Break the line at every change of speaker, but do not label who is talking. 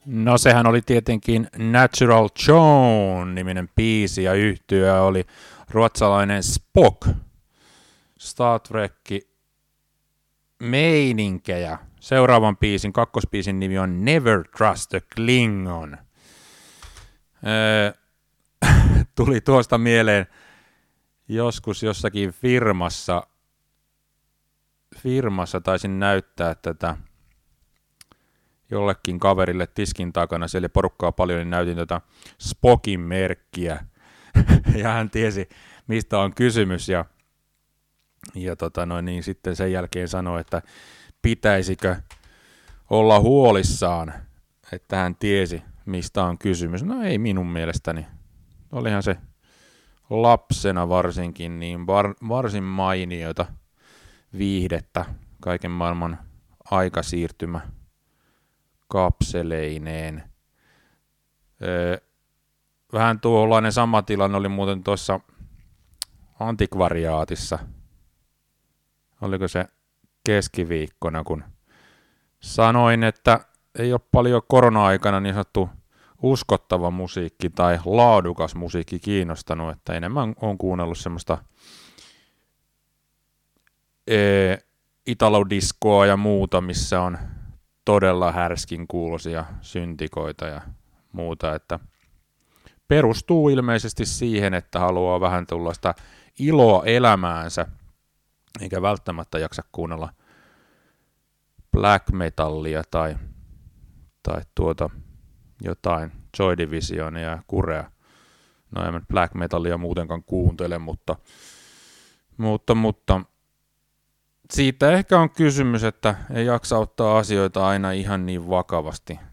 No sehän oli tietenkin Natural Joan-niminen biisi ja yhtye oli ruotsalainen Spock. Star Trek meininkejä. Seuraavan biisin, kakkosbiisin nimi on Never Trust a Klingon. Tuli tuosta mieleen joskus jossakin firmassa taisin näyttää tätä jollekin kaverille tiskin takana, siellä porukkaa paljon, niin näytin tätä Spockin merkkiä, ja hän tiesi, mistä on kysymys, ja niin sitten sen jälkeen sanoi, että pitäisikö olla huolissaan, että hän tiesi, mistä on kysymys. No ei minun mielestäni. Olihan se lapsena varsinkin niin varsin mainiota viihdettä, kaiken maailman aikasiirtymä kapseleineen. Vähän tuollainen sama tilanne oli muuten tuossa antikvariaatissa. Oliko se keskiviikkona, kun sanoin, että ei ole paljon korona-aikana niin sanottu uskottava musiikki tai laadukas musiikki kiinnostanut, että enemmän on kuunnellut semmoista italodiskoa ja muuta, missä on todella härskin kuulosia syntikoita ja muuta, että perustuu ilmeisesti siihen, että haluaa vähän tullaista iloa elämäänsä, eikä välttämättä jaksa kuunnella black metallia tai jotain Joy Divisionia ja Kurea. No en black metallia muutenkaan kuuntele, mutta siitä ehkä on kysymys, että ei jaksa ottaa asioita aina ihan niin vakavasti.